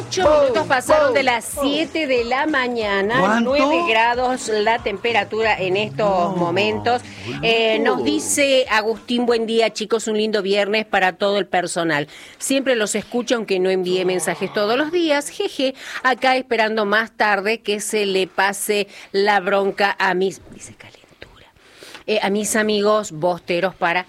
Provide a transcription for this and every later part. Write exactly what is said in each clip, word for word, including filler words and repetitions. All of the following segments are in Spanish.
Ocho minutos pasaron de las siete de la mañana. ¿Cuánto? Nueve grados la temperatura en estos No, momentos. Eh, nos dice Agustín, buen día chicos, un lindo viernes para todo el personal. Siempre los escucho aunque no envíe mensajes todos los días. Jeje, acá esperando más tarde que se le pase la bronca a mis... Dice calentura. Eh, a mis amigos bosteros para...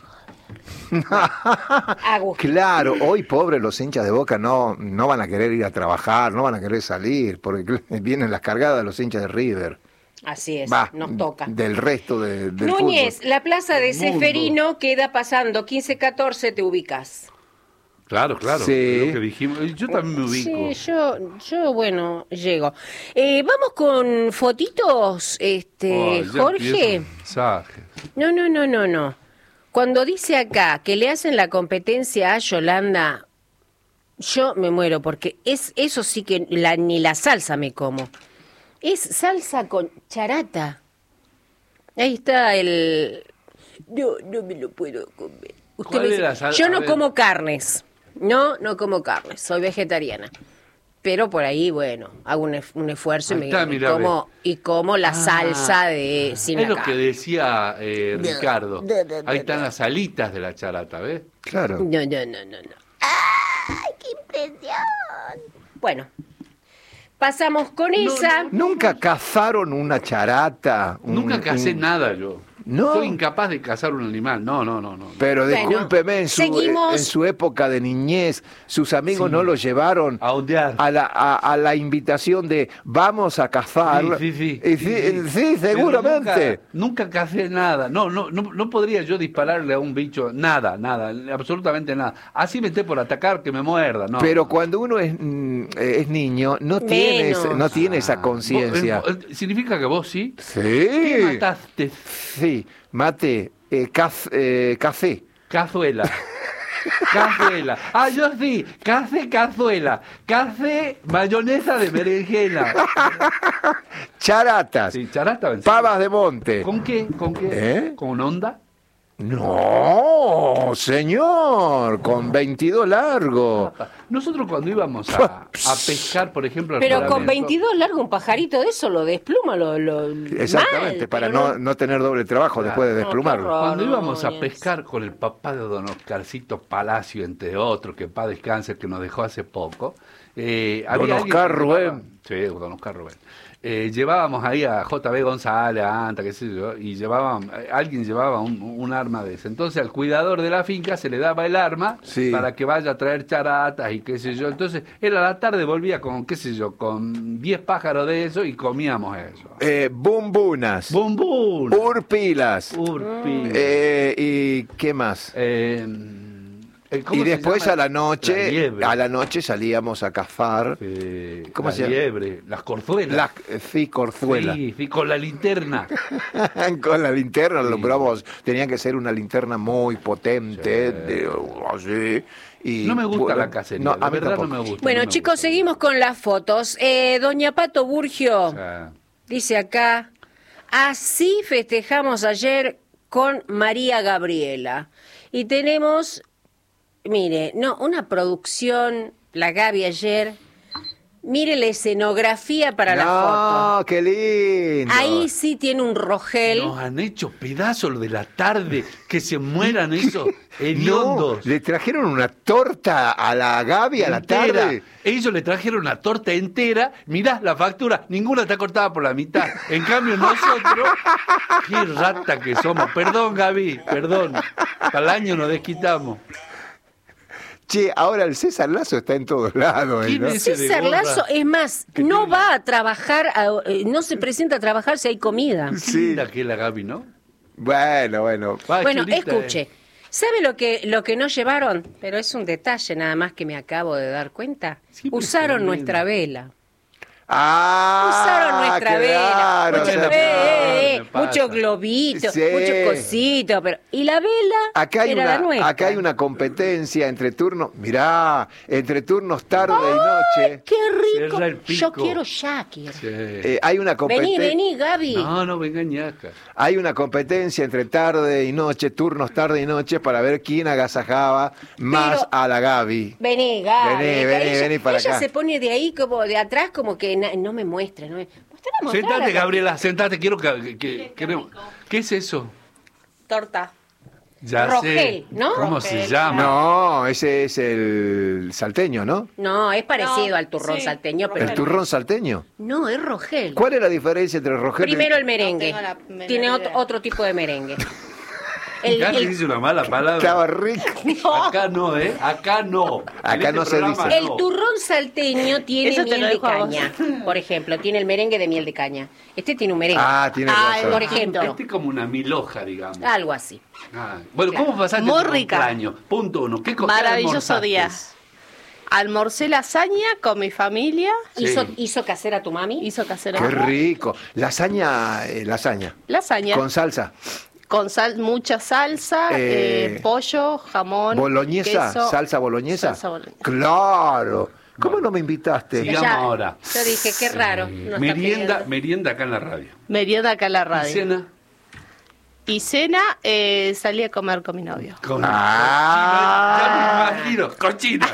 Claro, hoy pobre los hinchas de Boca no, no van a querer ir a trabajar, no van a querer salir, porque vienen las cargadas de los hinchas de River. Así es, Va, nos toca. Del resto de, del Núñez, fútbol. la plaza de El mundo. Seferino queda pasando quince catorce, te ubicas. Claro, claro. Sí. es Lo que dijimos. Yo también me ubico. Sí, yo, yo bueno, llego. Eh, vamos con fotitos, este, Ay, ya Jorge. empiezan mensajes. No, no, no, no, no. Cuando dice acá que le hacen la competencia a Yolanda, yo me muero, porque es eso sí que la, ni la salsa me como. Es salsa con charata. Ahí está el... No, no me lo puedo comer. Usted ¿Cuál me dice, era la sal- yo a no ver. como carnes. No, no como carnes, soy vegetariana. Pero por ahí, bueno, hago un, ef- un esfuerzo y, Ahí me, está, y mirá, como, y como la Ah, salsa de sin Es lo acá. que decía eh, Ricardo. No, no, no, Ahí están no. las alitas de la charata, ¿ves? Claro. No, no, no, no, no. ¡Ay, qué impresión! Bueno, pasamos con esa. ¿Nunca cazaron una charata? Un- Nunca casé un- nada yo. No. Soy incapaz de cazar un animal. No, no, no, no. Pero Bueno, discúlpeme, en su, seguimos. en su época de niñez, sus amigos Sí. no lo llevaron A ondear. a la, a, a la invitación de vamos a cazar. Sí, sí, sí. Y sí, sí, Pero seguramente. Nunca, nunca casé nada. No, no, no, no podría yo dispararle a un bicho nada, nada, absolutamente nada. Así me esté por atacar que me muerda, no. Pero cuando uno es, mm, es niño, no tiene, Menos. ese- no tiene esa Ah, conciencia. vos- eh, ¿Significa que vos sí? ¿Qué Sí. mataste? Sí, mate, eh, caz- eh, café. Cazuela. Cazuela. Ah, yo sí. Café, cazuela. Café, mayonesa de berenjena. Charatas, Sí, charata. ¿en serio? pavas de monte. ¿Con qué? ¿Con qué? ¿Eh? ¿Con onda? No, señor, con veintidós largo. Nosotros cuando íbamos a, a pescar, por ejemplo... al Pero con Parlamento- veintidós largo un pajarito de eso lo despluma, lo... lo Exactamente, mal, para pero no, no tener doble trabajo Claro. después de No, desplumarlo. qué horror. Cuando íbamos a Núñez. pescar con el papá de don Oscarcito Palacio, entre otros, que paz descanse, que nos dejó hace poco, eh, Don había alguien Oscar que llevaba- Rubén. Sí, don Oscar Rubén. Eh, llevábamos ahí a J B González, a Anta, qué sé yo, y llevaban, eh, alguien llevaba un, un arma de ese. Entonces al cuidador de la finca se le daba el arma Sí. para que vaya a traer charatas y qué sé yo. Entonces él a la tarde volvía con, qué sé yo, con diez pájaros de eso y comíamos eso. Eh, bumbunas, ¡Bumbún! urpilas, Urpi. eh, y ¿qué más? Eh, eh, ¿cómo Y se después llama? a la noche, La liebre. a la noche salíamos a cazar Eh, ¿Cómo la se llama? liebre, las corzuelas. las eh, sí, corzuelas. Sí, sí, con la linterna. Con la linterna, Sí. lo probamos. Tenía que ser una linterna muy potente, Sí. de- así. Y, No me gusta bueno, la cacería, no, la a mí verdad tampoco. no me gusta. Bueno, no me chicos, gusta. seguimos con las fotos. Eh, Doña Pato Burgio O sea, dice acá, así festejamos ayer con María Gabriela. Y tenemos, mire, no, una producción, la Gaby ayer, mire la escenografía para la foto. No, qué lindo. Ahí sí tiene un rogel. nos han hecho pedazos de la tarde, que se mueran esos No, hediondos. le trajeron una torta a la Gaby a la Entera. tarde. Ellos le trajeron una torta entera. Mirá la factura, ninguna está cortada por la mitad. En cambio, nosotros, qué rata que somos. Perdón, Gaby, perdón. Para el año nos desquitamos. Che, ahora el César Lazo está en todos lados. ¿Quién ¿no? es? Ese de César gorra Lazo, es más, que no tiene- va a trabajar, a- eh, no se presenta a trabajar si hay comida. Sí. Linda que es la Gaby, ¿no? Bueno, bueno. Va, Bueno, chulita, escuche. eh. ¿Sabe lo que, lo que no llevaron? Pero es un detalle nada más que me acabo de dar cuenta. Siempre Usaron se nuestra vela. Ah, Usaron nuestra vela. claro, Mucho, o sea, eh, no, me pasa. mucho globito, Sí. mucho cosito, pero ¿y la vela? Acá hay, era la una, nuestra. acá hay una competencia entre turnos, mirá, entre turnos tarde y noche. ¡Qué rico! Cierra el pico. Yo quiero Shakir. Sí. Eh, hay una Vení, competencia. vení, Gaby. No, no venga ñaca. Hay una competencia entre tarde y noche, turnos tarde y noche, para ver quién agasajaba más Pero- a la Gaby. Vení, Gaby. Vení, que vení, ella, vení para ella acá. se pone de ahí como de atrás, como que na- no me muestre. No me... Mostrala, mostrala. Sentate, Gabriela, sentate. Quiero que... que- queremos- ¿Qué es eso? Torta. Ya Rogel, sé. ¿no? ¿Cómo Rogel. se llama? No, ese es el salteño, ¿no? No, es parecido No, al turrón sí, salteño, pero... El turrón salteño. No, es Rogel. ¿Cuál es la diferencia entre Rogelio y... Primero el merengue. No tengo la menor Tiene otro, idea. otro tipo de merengue. El, Casi el- dice una mala palabra. Estaba rico. Acá no, ¿eh? Acá no. Acá En no se programa dice. el no. turrón salteño tiene Eso te miel lo de dejo a vos. caña, por ejemplo. Tiene el merengue de miel de caña. Este tiene un merengue. Ah, tiene Ah, razón. por ejemplo. Este es como una miloja, digamos. Algo así. Ah, bueno, Claro. ¿cómo pasaste Muy tu rica. cumpleaños? Punto uno. ¿Qué co- qué Maravilloso almorzaste? día. Almorcé lasaña con mi familia. Sí. ¿Hizo, ¿Hizo casera tu mami? Hizo casero. Qué rico. Lasaña, eh, lasaña. Lasaña. Con Con, salsa. sal, mucha salsa, Eh, eh, pollo, jamón. ¿Boloñesa? queso. ¿Salsa boloñesa? Salsa boloñesa. Claro. ¿Cómo Bueno. no me invitaste? Sigamos Ya- ahora. Yo dije, qué raro. no está merienda, pidiendo. merienda acá en la radio. Merienda acá en la ¿Y radio. cena? Y cena, eh, salí a comer con mi novio. Con Ah. Ya me imagino, cochina.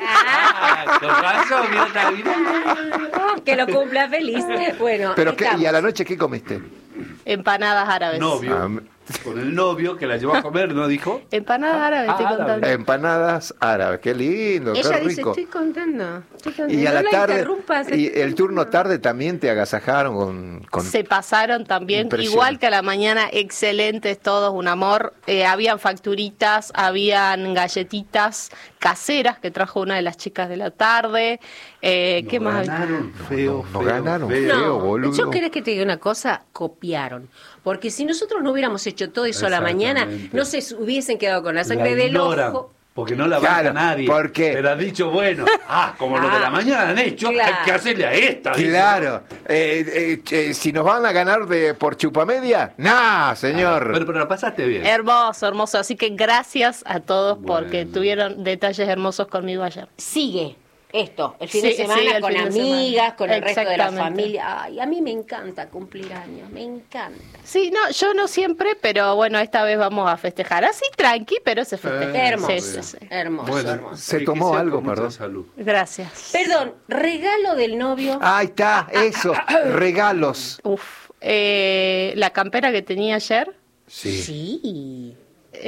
Ah, con razón, mira, está bien. Que lo cumpla feliz. Bueno, Pero qué, estamos. ¿y a la noche qué comiste? Empanadas árabes. Novio. Ah, me- Con el novio que la llevó a comer, ¿no dijo? Empanadas árabes, Ah, estoy árabe. contando. Empanadas árabes. Qué lindo, Ella qué dice, rico. estoy contando. Estoy contando. Y a No la la tarde, interrumpas, y estoy el turno contando. tarde también te agasajaron con... con- Se pasaron también, Impresionante. igual que a la mañana, excelentes todos, un amor. Eh, habían facturitas, habían galletitas caseras que trajo una de las chicas de la tarde. Eh, Nos ¿Qué más? Ganaron feo, no, no feo, ganaron feo. feo. No, boludo. yo querés que te diga una cosa, copiaron. Porque si nosotros no hubiéramos hecho todo eso a la mañana, Exactamente. no se hubiesen quedado con la La sangre del ignoran, ojo. porque no la Claro, banca nadie. ¿por qué? Pero has dicho, bueno, ah, como los de la Ah, mañana han hecho, claro. hay que hacerle a esta. dice. Claro. Eh, eh, eh, si nos van a ganar de por chupamedia, nah, señor. Pero, pero la pasaste bien. Hermoso, hermoso. Así que gracias a todos Bueno. porque tuvieron detalles hermosos conmigo ayer. Sigue esto, el fin Sí, de semana sí, el con fin de amigas, semana. con el resto de la Exactamente. familia. Ay, a mí me encanta cumplir años, me encanta. Sí, no, yo no siempre, pero bueno, esta vez vamos a festejar. Así, tranqui, pero se festeja. Hermoso, Sí, sí, sí. hermoso, Bueno, hermoso. Se y que tomó sea algo, con mucha perdón. salud. Gracias. Perdón, regalo del novio. Ahí está, eso, regalos. Uf, eh, la campera que tenía ayer. Sí. Sí.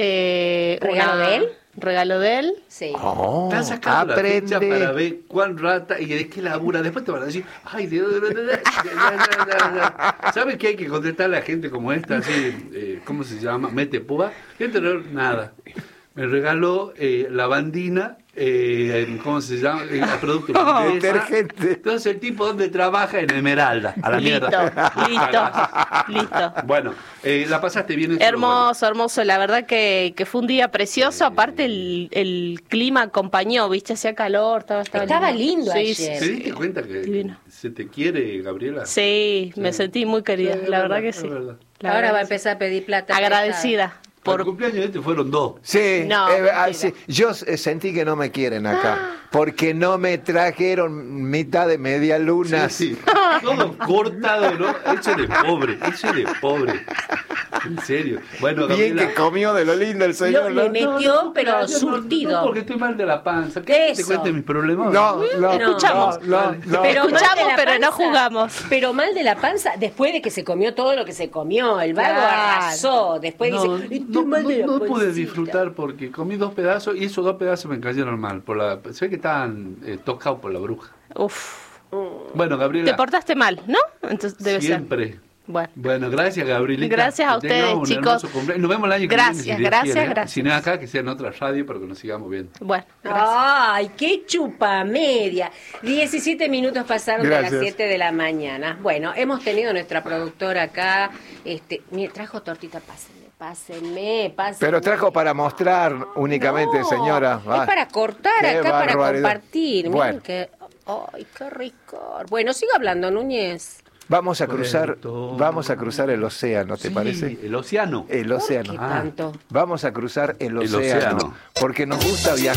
eh, ¿Regalo una- de él? Regalo de él. Sí. Oh, Están sacando la fecha aprende. para ver cuán rata y de qué labura. Después te van a decir, ay, de... ¿Sabes qué hay que contestar a la gente como esta? Así, eh, ¿cómo se llama? Mete púa. Gente, no, nada. Me regaló eh, lavandina, eh, ¿cómo se llama? Eh, producto de Oh, limpieza. detergente. Entonces el tipo donde trabaja en Esmeralda, a la Listo, mierda. listo, listo. Bueno, eh, la pasaste bien. eso es lo bueno. Hermoso, hermoso. La verdad que, que fue un día precioso. Aparte, el, el clima acompañó, ¿viste? Hacía calor, estaba, estaba, Estaba lindo Sí, ayer. ¿Te sí, diste cuenta que Divino. se te quiere, Gabriela? sí, me sentí muy querida. Sí, es la verdad, verdad, que es sí. verdad. La Ahora verdad va a que sí. empezar a pedir plata. Agradecida. Por el Por, cumpleaños de este fueron dos. Sí, No, eh, ah, mentira. sí. Yo eh, sentí que no me quieren acá, porque no me trajeron mitad de media luna. Sí, sí. Todo cortado, ¿no? Eso de pobre, eso de pobre. En serio. Bueno, Bien Gabriela, que comió de lo lindo el Lo, señor. le ¿no? metió, pero no, no, surtido. No, porque estoy mal de la panza. ¿Qué te Eso. cuente mis problemas? No, no, Escuchamos. no, no, no. Pero mal Escuchamos, de la pero no panza. jugamos. Pero mal de la panza, después de que se comió todo lo que se comió. El vago Claro. arrasó. Después No, dice, "Estoy no, mal no, de la no pude pancita". disfrutar porque comí dos pedazos y esos dos pedazos me cayeron mal. Por la, se ve que estaban eh, tocados por la bruja. Uf. Bueno, Te Gabriela, portaste mal, ¿no? Entonces debe siempre. ser. Bueno. Bueno, gracias, Gabrielita. Gracias a Que tengas ustedes, un chicos. hermoso cumpleaños. Nos vemos el año que Gracias, viene. si Dios gracias, quiere, ¿eh? gracias. Si no es acá, que sea en otra radio, pero que nos sigamos viendo. Bueno, gracias. Ay, qué chupa media. diecisiete minutos pasaron de Gracias. las siete de la mañana. Bueno, hemos tenido nuestra productora acá. Este, mire, trajo tortita, pásenme, pásenme, pásenme. Pero trajo para mostrar únicamente, No, señora. Es para cortar Qué acá, para barbaridad. compartir. Miren Bueno. que- Ay, qué rico. Bueno, siga hablando, Núñez. Vamos a cruzar, Puerto- vamos a cruzar el océano, ¿te Sí, parece? el océano. El océano. ¿Por qué tanto? Vamos a cruzar el El océano, océano. porque nos gusta viajar.